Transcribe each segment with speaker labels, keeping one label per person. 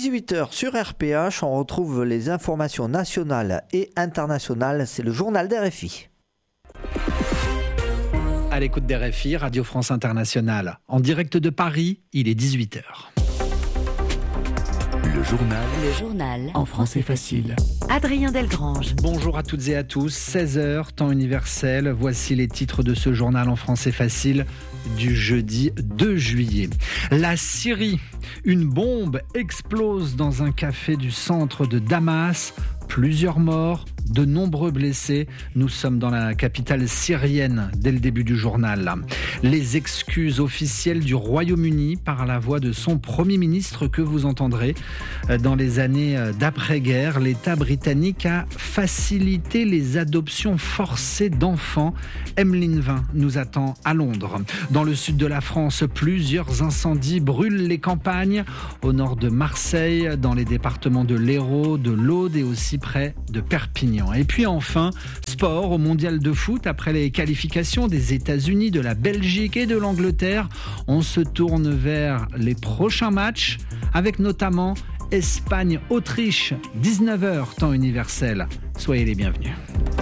Speaker 1: 18h sur RPH, on retrouve les informations nationales et internationales. C'est le journal d'RFI.
Speaker 2: À l'écoute d'RFI, Radio France Internationale. En direct de Paris, il est 18h.
Speaker 3: Le journal en français facile.
Speaker 4: Adrien Delgrange.
Speaker 2: Bonjour à toutes et à tous, 16h, temps universel. Voici les titres de ce journal en français facile du jeudi 2 juillet. La Syrie, une bombe explose dans un café du centre de Damas. Plusieurs morts, de nombreux blessés. Nous sommes dans la capitale syrienne dès le début du journal. Les excuses officielles du Royaume-Uni par la voix de son Premier ministre que vous entendrez. Dans les années d'après-guerre, l'État britannique a facilité les adoptions forcées d'enfants. Emeline Vin nous attend à Londres. Dans le sud de la France, plusieurs incendies brûlent les campagnes. Au nord de Marseille, dans les départements de l'Hérault, de l'Aude et aussi près de Perpignan. Et puis enfin, sport au mondial de foot. Après les qualifications des États-Unis, de la Belgique et de l'Angleterre, on se tourne vers les prochains matchs avec notamment Espagne-Autriche, 19h, temps universel. Soyez les bienvenus.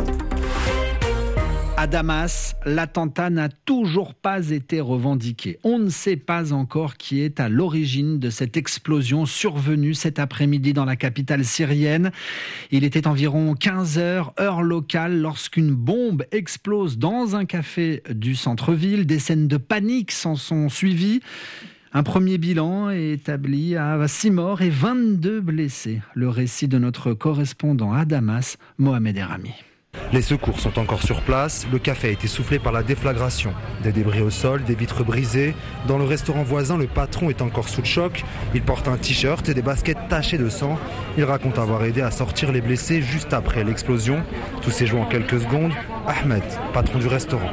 Speaker 2: À Damas, l'attentat n'a toujours pas été revendiqué. On ne sait pas encore qui est à l'origine de cette explosion survenue cet après-midi dans la capitale syrienne. Il était environ 15h, heure locale, lorsqu'une bombe explose dans un café du centre-ville. Des scènes de panique s'en sont suivies. Un premier bilan est établi à 6 morts et 22 blessés. Le récit de notre correspondant à Damas, Mohamed Erami.
Speaker 5: Les secours sont encore sur place, le café a été soufflé par la déflagration. Des débris au sol, des vitres brisées. Dans le restaurant voisin, le patron est encore sous le choc. Il porte un t-shirt et des baskets tachées de sang. Il raconte avoir aidé à sortir les blessés juste après l'explosion. Tout s'est joué en quelques secondes. Ahmed, patron du restaurant.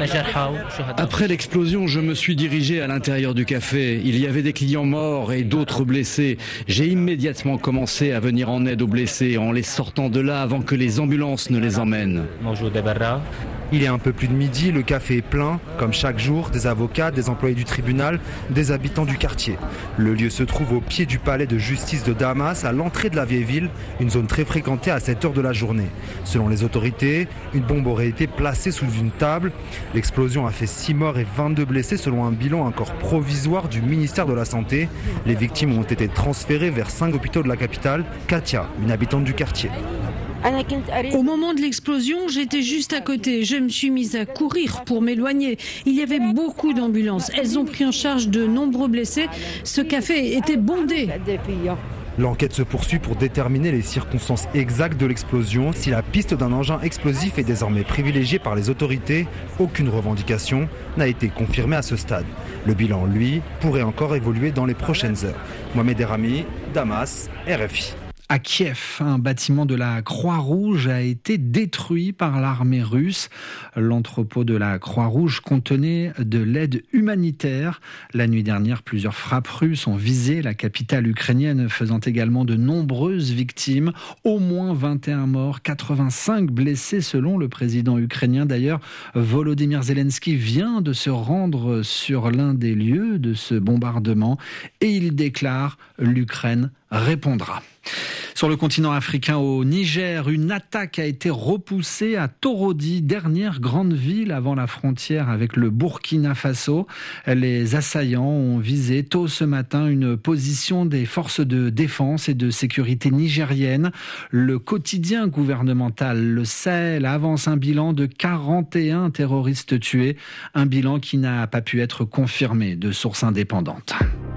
Speaker 6: Après l'explosion, je me suis dirigé à l'intérieur du café. Il y avait des clients morts et d'autres blessés. J'ai immédiatement commencé à venir en aide aux blessés en les sortant de là avant que les ambulances ne les emmènent.
Speaker 5: Il est un peu plus de midi, le café est plein. Comme chaque jour, des avocats, des employés du tribunal, des habitants du quartier. Le lieu se trouve au pied du palais de justice de Damas, à l'entrée de la vieille ville, une zone très fréquentée à cette heure de la journée. Selon les autorités, une bombe aurait été placée sous une table. L'explosion a fait 6 morts et 22 blessés selon un bilan encore provisoire du ministère de la Santé. Les victimes ont été transférées vers 5 hôpitaux de la capitale. Katia, une habitante du quartier.
Speaker 7: Au moment de l'explosion, j'étais juste à côté. Je me suis mise à courir pour m'éloigner. Il y avait beaucoup d'ambulances. Elles ont pris en charge de nombreux blessés. Ce café était bondé.
Speaker 5: L'enquête se poursuit pour déterminer les circonstances exactes de l'explosion. Si la piste d'un engin explosif est désormais privilégiée par les autorités, aucune revendication n'a été confirmée à ce stade. Le bilan, lui, pourrait encore évoluer dans les prochaines heures. Mohamed Erami, Damas, RFI.
Speaker 2: À Kiev, un bâtiment de la Croix-Rouge a été détruit par l'armée russe. L'entrepôt de la Croix-Rouge contenait de l'aide humanitaire. La nuit dernière, plusieurs frappes russes ont visé la capitale ukrainienne, faisant également de nombreuses victimes. Au moins 21 morts, 85 blessés selon le président ukrainien. D'ailleurs, Volodymyr Zelensky vient de se rendre sur l'un des lieux de ce bombardement et il déclare « L'Ukraine répondra ». Sur le continent africain, au Niger, une attaque a été repoussée à Torodi, dernière grande ville avant la frontière avec le Burkina Faso. Les assaillants ont visé tôt ce matin une position des forces de défense et de sécurité nigériennes. Le quotidien gouvernemental, le Sahel, avance un bilan de 41 terroristes tués, un bilan qui n'a pas pu être confirmé de sources indépendantes.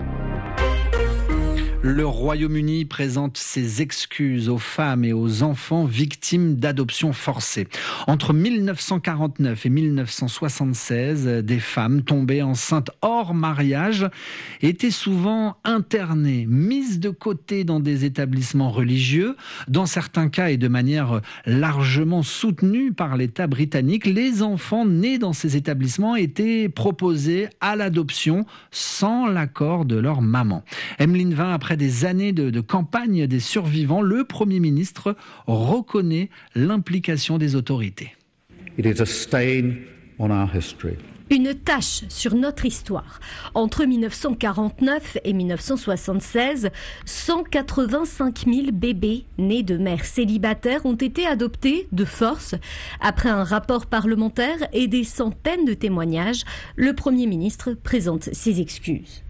Speaker 2: Le Royaume-Uni présente ses excuses aux femmes et aux enfants victimes d'adoptions forcées. Entre 1949 et 1976, des femmes tombées enceintes hors mariage étaient souvent internées, mises de côté dans des établissements religieux. Dans certains cas et de manière largement soutenue par l'État britannique, les enfants nés dans ces établissements étaient proposés à l'adoption sans l'accord de leur maman. Emeline Vin, après des années de campagne des survivants, le Premier ministre reconnaît l'implication des autorités.
Speaker 8: It is a stain on our history.
Speaker 4: Une tache sur notre histoire. Entre 1949 et 1976, 185 000 bébés nés de mères célibataires ont été adoptés de force. Après un rapport parlementaire et des centaines de témoignages, le Premier ministre présente ses excuses.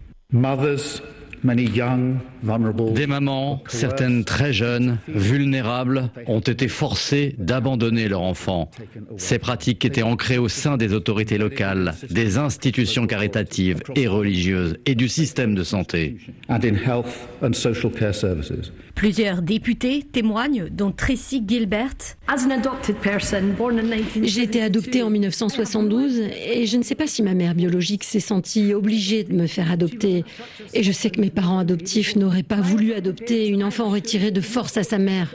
Speaker 6: Des mamans, certaines très jeunes, vulnérables, ont été forcées d'abandonner leur enfant. Ces pratiques étaient ancrées au sein des autorités locales, des institutions caritatives et religieuses et du système de santé.
Speaker 4: Plusieurs députés témoignent, dont Tracy Gilbert.
Speaker 8: J'ai été adoptée en 1972 et je ne sais pas si ma mère biologique s'est sentie obligée de me faire adopter. Et je sais que mes parents adoptifs n'auraient pas voulu adopter une enfant retirée de force à sa mère.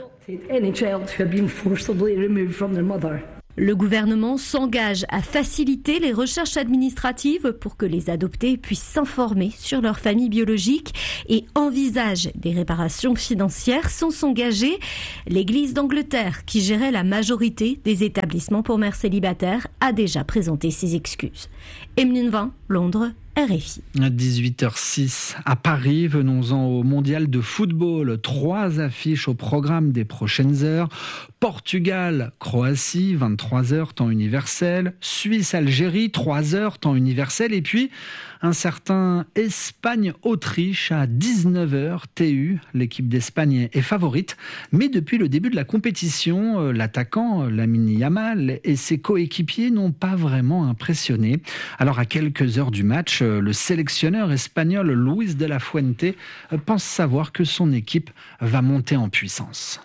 Speaker 4: Le gouvernement s'engage à faciliter les recherches administratives pour que les adoptés puissent s'informer sur leur famille biologique et envisage des réparations financières sans s'engager. L'Église d'Angleterre, qui gérait la majorité des établissements pour mères célibataires, a déjà présenté ses excuses. Emeline Vin, Londres, RFI.
Speaker 2: 18h06 à Paris, venons-en au mondial de football. 3 affiches au programme des prochaines heures. Portugal, Croatie, 23h temps universel. Suisse, Algérie, 3h temps universel. Et puis un certain Espagne-Autriche à 19h TU. L'équipe d'Espagne est favorite. Mais depuis le début de la compétition, l'attaquant Lamine Yamal et ses coéquipiers n'ont pas vraiment impressionné. Alors à quelques heures du match, le sélectionneur espagnol Luis de la Fuente pense savoir que son équipe va monter en puissance.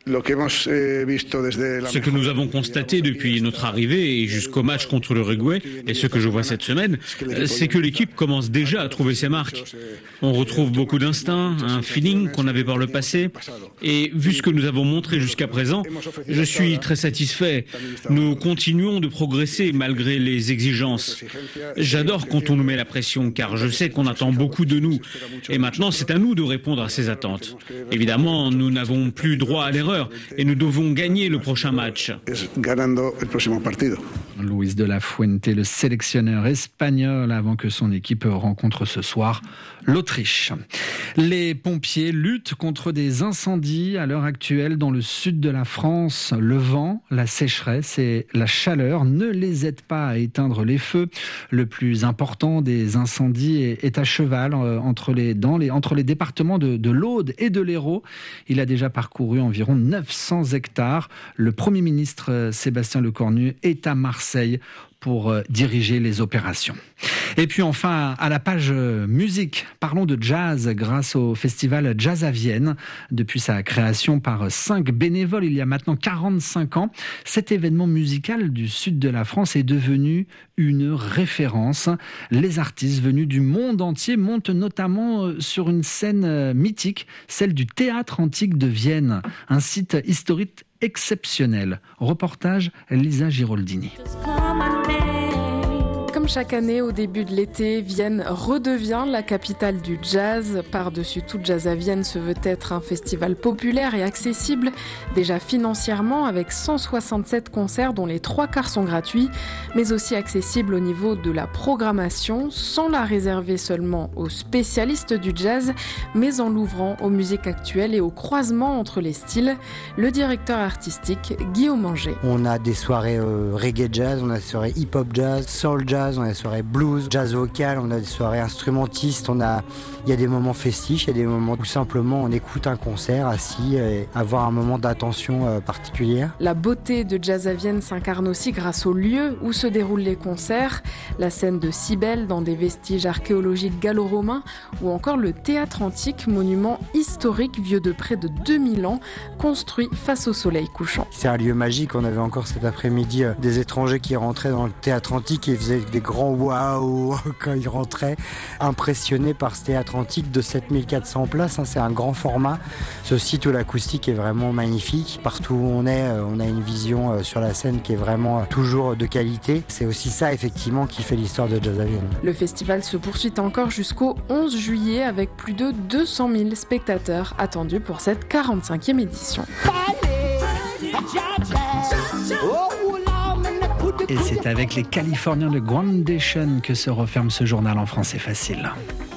Speaker 9: Ce que nous avons constaté depuis notre arrivée et jusqu'au match contre l'Uruguay, et ce que je vois cette semaine, c'est que l'équipe commence déjà à trouver ses marques. On retrouve beaucoup d'instinct, un feeling qu'on avait par le passé. Et vu ce que nous avons montré jusqu'à présent, je suis très satisfait. Nous continuons de progresser malgré les exigences. J'adore quand on nous met la pression, car je sais qu'on attend beaucoup de nous. Et maintenant, c'est à nous de répondre à ces attentes. Évidemment, nous n'avons plus droit à l'erreur. Et nous devons gagner le prochain match.
Speaker 2: Luis de la Fuente, le sélectionneur espagnol, avant que son équipe rencontre ce soir l'Autriche. Les pompiers luttent contre des incendies à l'heure actuelle dans le sud de la France. Le vent, la sécheresse et la chaleur ne les aident pas à éteindre les feux. Le plus important des incendies est à cheval entre les départements de l'Aude et de l'Hérault. Il a déjà parcouru environ 900 hectares. Le Premier ministre Sébastien Lecornu est à Marseille pour diriger les opérations. Et puis enfin, à la page musique, parlons de jazz grâce au festival Jazz à Vienne. Depuis sa création par 5 bénévoles il y a maintenant 45 ans, cet événement musical du sud de la France est devenu une référence. Les artistes venus du monde entier montent notamment sur une scène mythique, celle du Théâtre Antique de Vienne, un site historique exceptionnel. Reportage Lisa Giraldini.
Speaker 10: Comme chaque année, au début de l'été, Vienne redevient la capitale du jazz. Par-dessus tout, Jazz à Vienne se veut être un festival populaire et accessible, déjà financièrement avec 167 concerts dont les 3/4 sont gratuits, mais aussi accessible au niveau de la programmation, sans la réserver seulement aux spécialistes du jazz, mais en l'ouvrant aux musiques actuelles et au croisement entre les styles. Le directeur artistique, Guillaume Anger.
Speaker 11: On a des soirées reggae jazz, on a des soirées hip-hop jazz, soul jazz, on a des soirées blues, jazz vocal, on a des soirées instrumentistes, il y a des moments festifs, il y a des moments où simplement on écoute un concert assis et avoir un moment d'attention particulière.
Speaker 10: La beauté de Jazz à Vienne s'incarne aussi grâce au lieu où se déroulent les concerts, la scène de Cybèle dans des vestiges archéologiques gallo-romains ou encore le Théâtre Antique, monument historique vieux de près de 2000 ans, construit face au soleil couchant.
Speaker 11: C'est un lieu magique, on avait encore cet après-midi des étrangers qui rentraient dans le Théâtre Antique et faisaient des grands waouh quand ils rentraient, impressionnés par ce Théâtre Antique de 7400 places, c'est un grand format. Ce site où l'acoustique est vraiment magnifique. Partout où on est, on a une vision sur la scène qui est vraiment toujours de qualité. C'est aussi ça effectivement qui fait l'histoire de Jazz à Vienne.
Speaker 10: Le festival se poursuit encore jusqu'au 11 juillet avec plus de 200 000 spectateurs attendus pour cette 45e édition.
Speaker 2: Et c'est avec les Californiens de Groundation que se referme ce journal en français facile.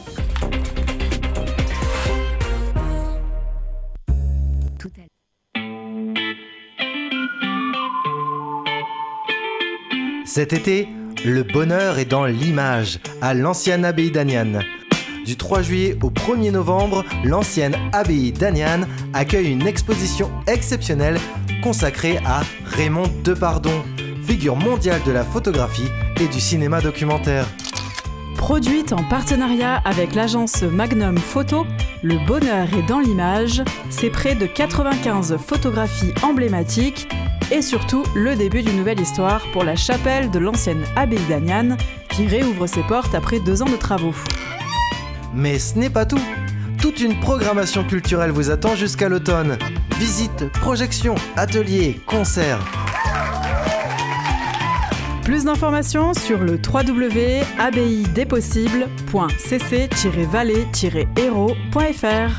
Speaker 12: Cet été, le bonheur est dans l'image, à l'ancienne abbaye d'Aniane. Du 3 juillet au 1er novembre, l'ancienne abbaye d'Aniane accueille une exposition exceptionnelle consacrée à Raymond Depardon, figure mondiale de la photographie et du cinéma documentaire.
Speaker 13: Produite en partenariat avec l'agence Magnum Photo, le bonheur est dans l'image, c'est près de 95 photographies emblématiques et surtout le début d'une nouvelle histoire pour la chapelle de l'ancienne abbaye d'Aniane qui réouvre ses portes après 2 ans de travaux.
Speaker 12: Mais ce n'est pas tout. Toute une programmation culturelle vous attend jusqu'à l'automne. Visites, projections, ateliers, concerts.
Speaker 13: Plus d'informations sur le www.abbaye-des-possibles.cc-vallée-héros.fr.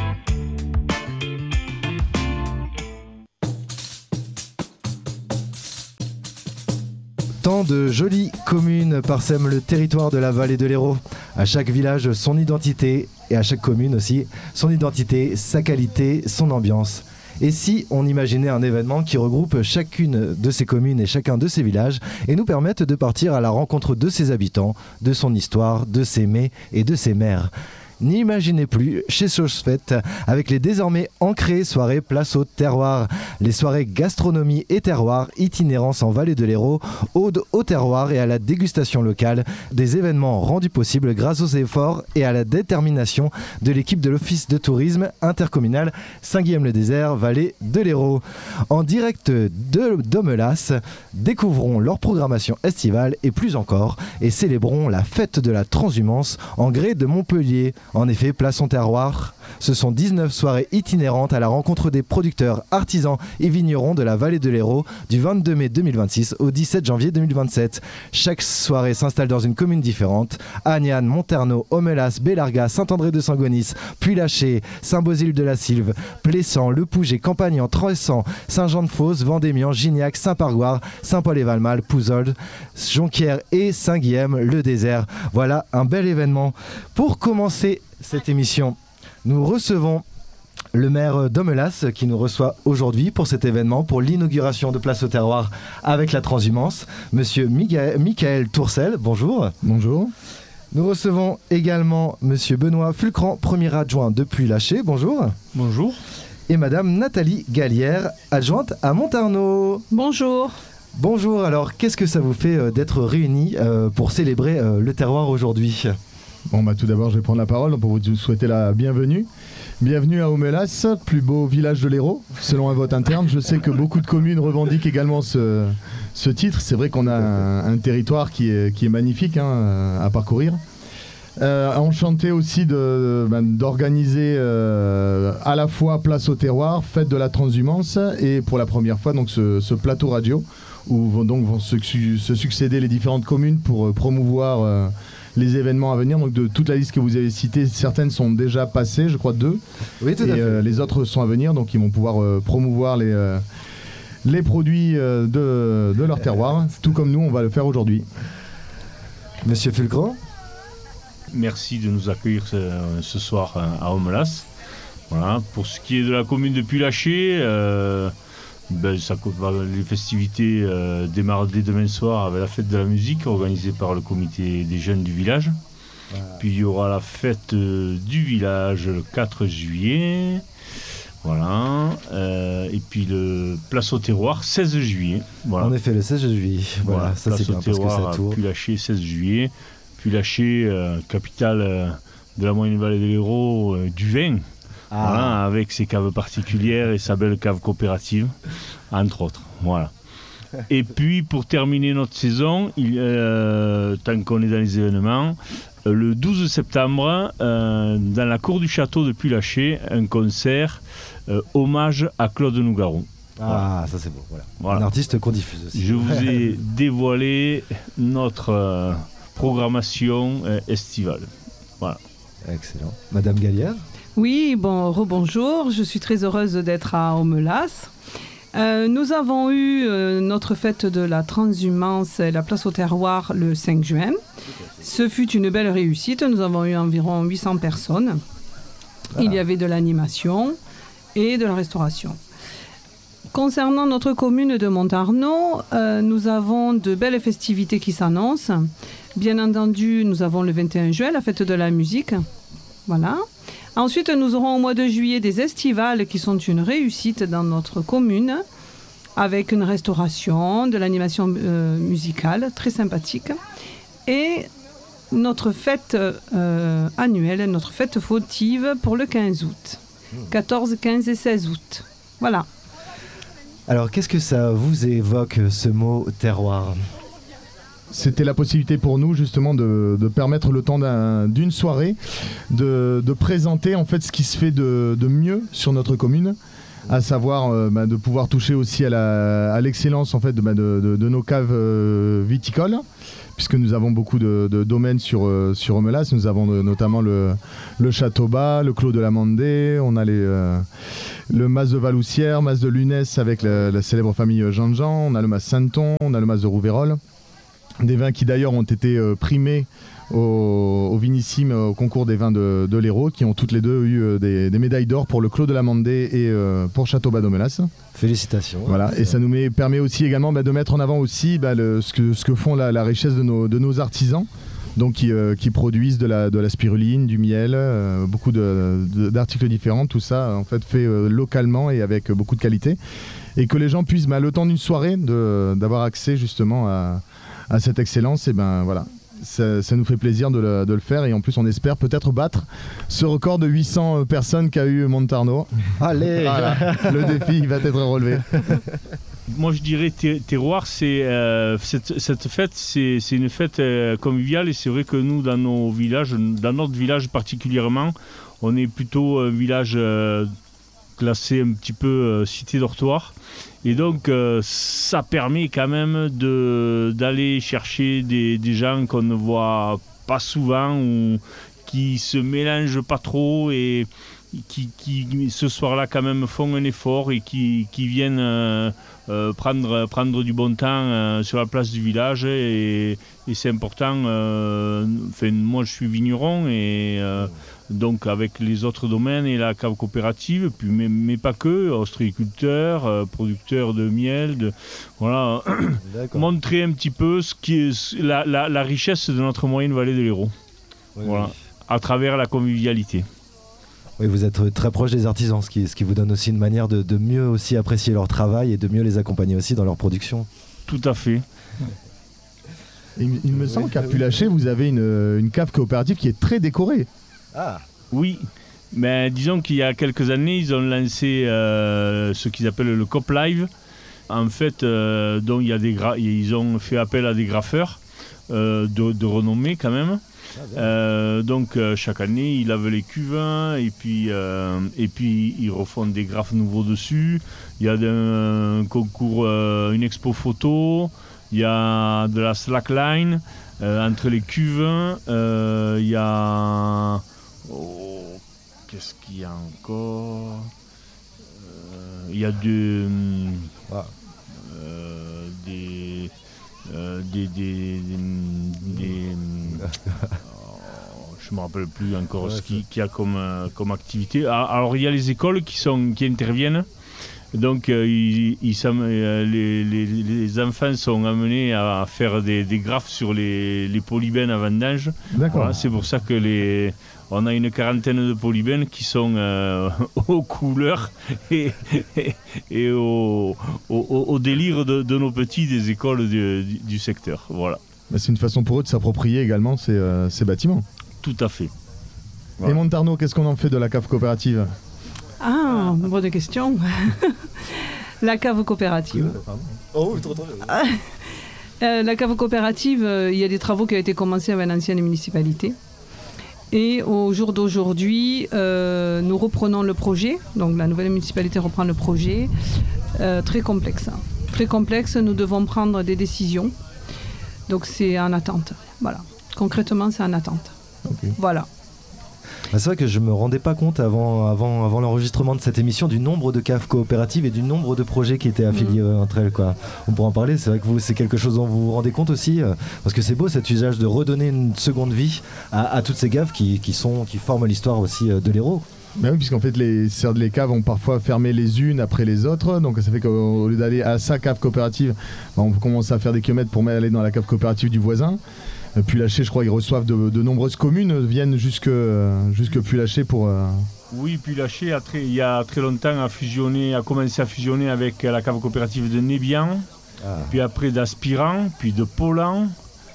Speaker 14: Tant de jolies communes parsèment le territoire de la vallée de l'Hérault. À chaque village, son identité, et à chaque commune aussi, son identité, sa qualité, son ambiance. Et si on imaginait un événement qui regroupe chacune de ces communes et chacun de ces villages et nous permette de partir à la rencontre de ses habitants, de son histoire, de ses mets et de ses mères. N'imaginez plus chez Chose Faite avec les désormais ancrées soirées Place au Terroir. Les soirées gastronomie et terroir, itinérance en vallée de l'Hérault, ode au terroir et à la dégustation locale. Des événements rendus possibles grâce aux efforts et à la détermination de l'équipe de l'Office de tourisme intercommunal Saint-Guillaume-le-Désert, vallée de l'Hérault. En direct de Domelas, découvrons leur programmation estivale et plus encore et célébrons la fête de la transhumance en grès de Montpellier. En effet, Place au Terroir, ce sont 19 soirées itinérantes à la rencontre des producteurs, artisans et vignerons de la vallée de l'Hérault du 22 mai 2026 au 17 janvier 2027. Chaque soirée s'installe dans une commune différente. Aniane, Monterneau, Omelas, Bellarga, Saint-André-de-Sangonis, Puy-Laché, Saint-Bauzile-de-la-Sylve, Plessan, Le Pouget, Campagnan, Tressan, Saint-Jean-de-Fosse, Vendémian, Gignac, Saint-Pargoire, Saint-Paul-et-Valmal, Pouzold, Jonquière et Saint-Guillaume-le-Désert. Voilà un bel événement. Pour commencer cette émission, nous recevons le maire d'Omelas qui nous reçoit aujourd'hui pour cet événement, pour l'inauguration de Place au Terroir avec la transhumance. Monsieur Michael Tourcel, bonjour.
Speaker 15: Bonjour.
Speaker 14: Nous recevons également monsieur Benoît Fulcran, premier adjoint de Puy-Laché, bonjour.
Speaker 15: Bonjour.
Speaker 14: Et madame Nathalie Gallière, adjointe à Montarnaud.
Speaker 7: Bonjour.
Speaker 14: Bonjour, alors qu'est-ce que ça vous fait d'être réunis pour célébrer le terroir aujourd'hui ?
Speaker 15: Bon, tout d'abord, je vais prendre la parole pour vous souhaiter la bienvenue. Bienvenue à Omelas, plus beau village de l'Hérault, selon un vote interne. Je sais que beaucoup de communes revendiquent également ce titre. C'est vrai qu'on a un territoire qui est magnifique à parcourir. Enchanté aussi d'organiser à la fois Place au Terroir, fête de la transhumance, et pour la première fois donc ce plateau radio où vont se succéder les différentes communes pour promouvoir les événements à venir. Donc de toute la liste que vous avez citée, certaines sont déjà passées, je crois 2.
Speaker 14: Oui, tout à fait.
Speaker 15: Les autres sont à venir, donc ils vont pouvoir promouvoir les produits de leur terroir, tout comme nous on va le faire aujourd'hui.
Speaker 14: Monsieur Fulcran.
Speaker 16: Merci de nous accueillir ce soir à Omelas. Voilà. Pour ce qui est de la commune de Puy-Laché, les festivités démarrent dès demain soir avec la fête de la musique organisée par le comité des jeunes du village. Puis il y aura la fête du village le 4 juillet. Voilà. Et puis le Place au Terroir 16 juillet. Voilà.
Speaker 14: En effet, le 16 juillet. Voilà, ça c'est bien parce que ça tourne.
Speaker 16: Puy-Laché 16 juillet. Puy-Laché, capitale de la moyenne vallée de l'Hérault, du vin. Voilà, avec ses caves particulières et sa belle cave coopérative, entre autres. Voilà. Et puis, pour terminer notre saison, tant qu'on est dans les événements, le 12 septembre, dans la cour du château de Puy-Laché, un concert hommage à Claude Nougaro.
Speaker 14: Ah, ça c'est beau. Voilà. Un artiste qu'on diffuse aussi.
Speaker 16: Je vous ai dévoilé notre programmation estivale. Voilà.
Speaker 14: Excellent. Madame Gallière.
Speaker 17: Oui, rebonjour. Je suis très heureuse d'être à Omelas. Nous avons eu notre fête de la transhumance et la place au terroir le 5 juin. Ce fut une belle réussite. Nous avons eu environ 800 personnes. Il y avait de l'animation et de la restauration. Concernant notre commune de Montarnod, nous avons de belles festivités qui s'annoncent. Bien entendu, nous avons le 21 juin, la fête de la musique. Voilà. Ensuite, nous aurons au mois de juillet des estivales qui sont une réussite dans notre commune, avec une restauration, de l'animation musicale très sympathique. Et notre fête annuelle, notre fête fautive pour le 15 août. 14, 15 et 16 août. Voilà.
Speaker 14: Alors, qu'est-ce que ça vous évoque, ce mot terroir ?
Speaker 15: C'était la possibilité pour nous justement de permettre le temps d'une soirée de présenter en fait ce qui se fait de mieux sur notre commune, à savoir de pouvoir toucher aussi à l'excellence en fait de nos caves viticoles, puisque nous avons beaucoup de domaines sur Aumelas. Nous avons notamment le Château Bas, le Clos de la Mandée, on a le Mas de Valoussière, Mas de Lunès avec la célèbre famille Jean-Jean, on a le Mas Sainton, on a le Mas de Rouveyrolles. Des vins qui d'ailleurs ont été primés au Vinissime, au concours des vins de l'Hérault, qui ont toutes les deux eu des médailles d'or pour le Clos de la Mandée et pour Château Bas d'Aumelas.
Speaker 14: Félicitations.
Speaker 15: Voilà, et ça nous permet aussi également de mettre en avant aussi ce que font la richesse de nos artisans, donc qui produisent de la spiruline, du miel, beaucoup d'articles différents, tout ça en fait fait localement et avec beaucoup de qualité, et que les gens puissent le temps d'une soirée d'avoir accès justement à cette excellence. Et voilà, ça nous fait plaisir de le faire, et en plus on espère peut-être battre ce record de 800 personnes qu'a eu Montarnod.
Speaker 14: Allez,
Speaker 15: voilà, le défi va être relevé.
Speaker 16: Moi je dirais terroir, c'est cette fête, c'est une fête conviviale, et c'est vrai que nous dans notre village particulièrement, on est plutôt un village classé un petit peu cité dortoir. Et donc ça permet quand même d'aller chercher des gens qu'on ne voit pas souvent, ou qui se mélangent pas trop, et qui ce soir-là quand même font un effort, et qui viennent prendre du bon temps sur la place du village, et c'est important. Moi je suis vigneron, et donc avec les autres domaines et la cave coopérative, puis, mais pas que, ostréiculteurs, producteurs de miel, voilà, montrer un petit peu ce qui est la richesse de notre moyenne vallée de l'Hérault, voilà, à travers la convivialité.
Speaker 14: Oui, vous êtes très proche des artisans, ce qui vous donne aussi une manière de mieux aussi apprécier leur travail et de mieux les accompagner aussi dans leur production.
Speaker 16: Tout à fait.
Speaker 15: Il me semble qu'à Pulaché, vous avez une cave coopérative qui est très décorée.
Speaker 14: Ah.
Speaker 16: Oui, mais disons qu'il y a quelques années, ils ont lancé ce qu'ils appellent le Cop Live. En fait, donc ils ont fait appel à des graffeurs de renommée quand même. Donc chaque année ils lavent les cuves, et puis ils refont des graphes nouveaux dessus. Il y a un concours, une expo photo, il y a de la slackline entre les cuves, il y a qu'est-ce qu'il y a encore, il y a des je me rappelle plus encore ce qu'il y a comme activité. Alors il y a les écoles qui interviennent. Donc les enfants sont amenés à faire des graphes sur les polybènes à vendange. Voilà, c'est pour ça que on a une quarantaine de polybènes qui sont aux couleurs et au délire de nos petits des écoles du secteur. Voilà.
Speaker 15: C'est une façon pour eux de s'approprier également ces bâtiments.
Speaker 16: Tout à fait.
Speaker 15: Voilà. Et Montarnod, qu'est-ce qu'on en fait de la cave coopérative ?
Speaker 17: Ah, bonne question. La cave coopérative. La cave coopérative, il y a des travaux qui ont été commencés avec l'ancienne municipalité. Et au jour d'aujourd'hui, nous reprenons le projet. Donc la nouvelle municipalité reprend le projet. Très complexe. Très complexe, nous devons prendre des décisions. Donc c'est en attente. Voilà. Concrètement, c'est en attente.
Speaker 15: Okay.
Speaker 17: Voilà.
Speaker 14: C'est vrai que je me rendais pas compte avant l'enregistrement de cette émission du nombre de caves coopératives et du nombre de projets qui étaient affiliés entre elles, quoi. On pourra en parler. C'est vrai que c'est quelque chose dont vous vous rendez compte aussi, parce que c'est beau cet usage de redonner une seconde vie à toutes ces caves qui forment l'histoire aussi de l'Hérault.
Speaker 15: Ben oui, puisqu'en fait les caves ont parfois fermé les unes après les autres, donc ça fait qu'au lieu d'aller à sa cave coopérative, on commence à faire des kilomètres pour aller dans la cave coopérative du voisin. Puy-Laché, je crois, ils reçoivent de nombreuses communes, viennent jusque Puy-Laché pour...
Speaker 16: Oui, Puy-Laché, il y a très longtemps, a commencé à fusionner avec la cave coopérative de Nébian, puis après d'Aspirant, puis de Polan,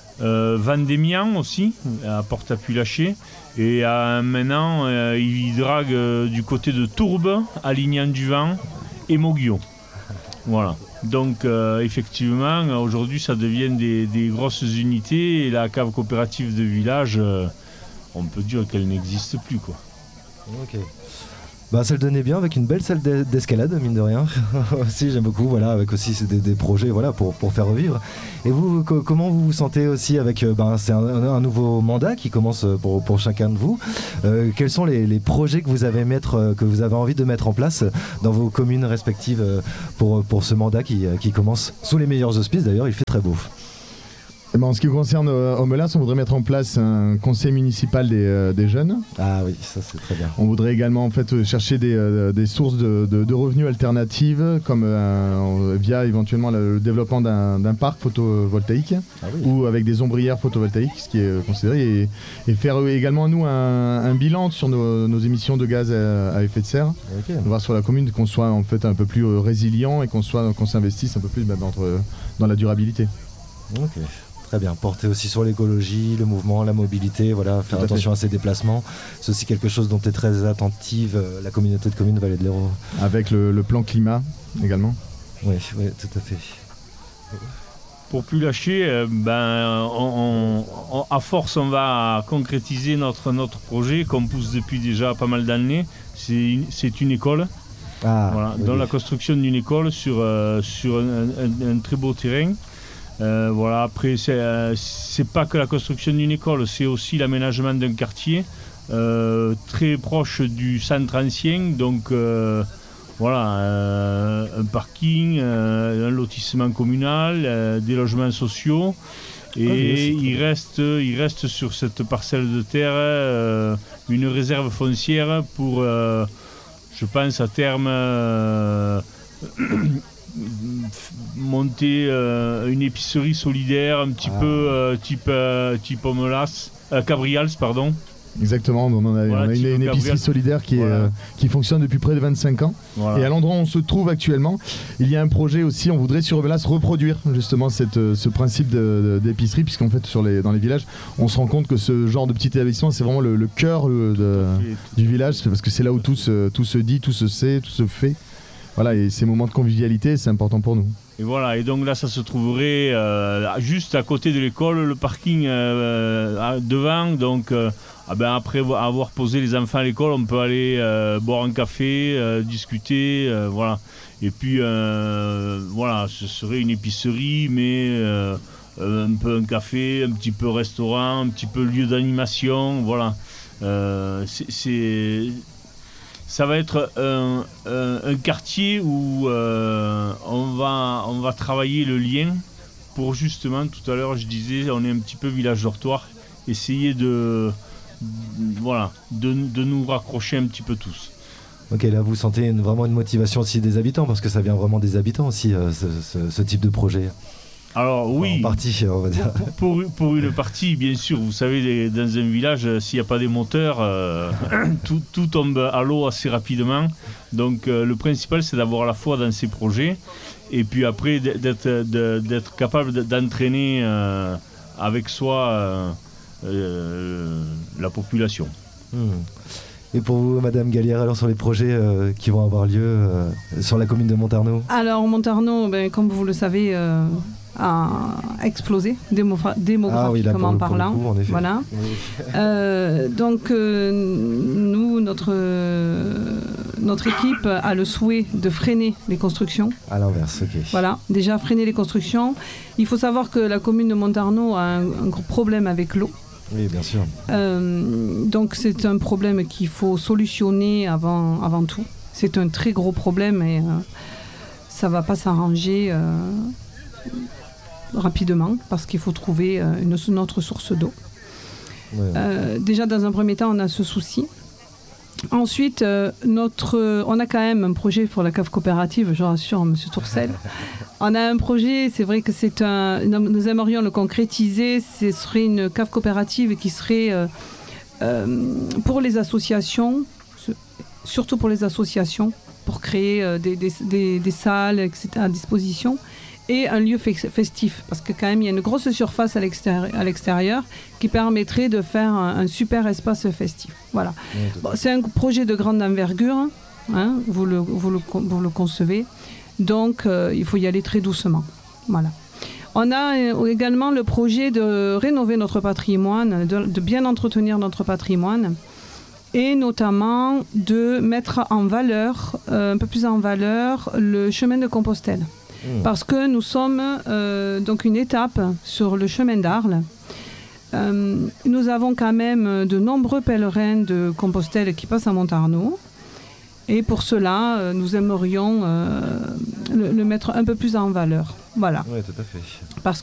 Speaker 16: Vendémian aussi, à Porte à Puy-Laché. Et maintenant, ils draguent du côté de Tourbe, Alignan-du-Vent et Moguillon. Voilà. Donc effectivement, aujourd'hui ça devient des grosses unités et la cave coopérative de village, on peut dire qu'elle n'existe plus, quoi.
Speaker 14: Ok. Ça le donnait bien avec une belle salle d'escalade, mine de rien. Aussi, j'aime beaucoup, voilà, avec aussi des projets, voilà, pour faire revivre. Et vous, comment vous vous sentez aussi avec, c'est un nouveau mandat qui commence pour chacun de vous. Quels sont les projets que vous avez envie de mettre en place dans vos communes respectives pour ce mandat qui commence sous les meilleurs auspices, d'ailleurs, il fait très beau.
Speaker 15: En ce qui concerne Aumelas, on voudrait mettre en place un conseil municipal des jeunes.
Speaker 14: Ah oui, ça c'est très bien.
Speaker 15: On voudrait également en fait chercher des sources de revenus alternatives, comme via éventuellement le développement d'un parc photovoltaïque ou avec des ombrières photovoltaïques, ce qui est considéré, et faire également nous un bilan sur nos émissions de gaz à effet de serre. Okay. Voir sur la commune qu'on soit en fait un peu plus résilient et qu'on s'investisse un peu plus dans la durabilité.
Speaker 14: Ok. Très bien, porter aussi sur l'écologie, le mouvement, la mobilité, voilà, faire attention à ses déplacements. C'est aussi quelque chose dont est très attentive la communauté de communes Vallée de l'Hérault.
Speaker 15: Avec le plan climat également.
Speaker 14: Oui, tout à fait.
Speaker 16: Pour Puy-Laché, à force, on va concrétiser notre projet qu'on pousse depuis déjà pas mal d'années. C'est une école. Dans la construction d'une école sur un très beau terrain. Après, c'est pas que la construction d'une école, c'est aussi l'aménagement d'un quartier très proche du centre ancien, donc un parking, un lotissement communal, des logements sociaux, et il reste sur cette parcelle de terre une réserve foncière pour, je pense à terme, monter une épicerie solidaire un petit peu type Aumelas, Cabrials, pardon.
Speaker 15: Exactement, on a une épicerie solidaire qui fonctionne depuis près de 25 ans. Voilà. Et à l'endroit où on se trouve actuellement, il y a un projet aussi, on voudrait sur Aumelas reproduire justement ce principe d'épicerie, puisqu'en fait dans les villages, on se rend compte que ce genre de petit établissement, c'est vraiment le cœur du village, parce que c'est là où tout se dit, tout se sait, tout se fait. Voilà, et ces moments de convivialité, c'est important pour nous.
Speaker 16: Et voilà, et donc là, ça se trouverait juste à côté de l'école, le parking devant. Donc, après avoir posé les enfants à l'école, on peut aller boire un café, discuter, voilà. Et puis, ce serait une épicerie, mais un peu un café, un petit peu restaurant, un petit peu lieu d'animation, voilà. Ça va être un quartier où on va travailler le lien pour justement, tout à l'heure je disais, on est un petit peu village dortoir, essayer de nous raccrocher un petit peu tous.
Speaker 14: Ok, là vous sentez vraiment une motivation aussi des habitants, parce que ça vient vraiment des habitants aussi, ce type de projet.
Speaker 16: Alors oui,
Speaker 14: en partie, on va dire.
Speaker 16: Pour une partie, bien sûr, vous savez, dans un village, s'il n'y a pas des moteurs, tout tombe à l'eau assez rapidement. Donc le principal, c'est d'avoir la foi dans ces projets, et puis après d'être capable d'entraîner avec soi la population.
Speaker 14: Et pour vous, Madame Gallière, alors sur les projets qui vont avoir lieu sur la commune de Montarnot? Alors
Speaker 17: Montarnot, comme vous le savez, a explosé démographiquement parlant.
Speaker 14: Coup, en effet.
Speaker 17: Voilà. Oui. Donc nous, notre équipe a le souhait de freiner les constructions.
Speaker 14: À l'inverse, ok.
Speaker 17: Voilà, déjà freiner les constructions. Il faut savoir que la commune de Montarnot a un gros problème avec l'eau.
Speaker 14: Oui, bien sûr.
Speaker 17: Donc c'est un problème qu'il faut solutionner avant tout. C'est un très gros problème et ça ne va pas s'arranger rapidement parce qu'il faut trouver une autre source d'eau. Ouais. Déjà, dans un premier temps, on a ce souci. Ensuite, on a quand même un projet pour la cave coopérative, je rassure M. Tourcel. On a un projet, c'est vrai que nous aimerions le concrétiser, ce serait une cave coopérative qui serait pour les associations, surtout pour les associations, pour créer des salles, etc., à disposition, et un lieu festif, parce que quand même il y a une grosse surface à l'extérieur qui permettrait de faire un super espace festif. Voilà. Bon, c'est un projet de grande envergure, hein, vous le concevez, donc il faut y aller très doucement. Voilà. On a également le projet de rénover notre patrimoine, de bien entretenir notre patrimoine, et notamment de mettre en valeur, un peu plus en valeur, le chemin de Compostelle. Parce que nous sommes donc une étape sur le chemin d'Arles. Nous avons quand même de nombreux pèlerins de Compostelle qui passent à Montarnot. Et pour cela, nous aimerions le mettre un peu plus en valeur. Voilà.
Speaker 14: Oui, tout à fait.
Speaker 17: Parce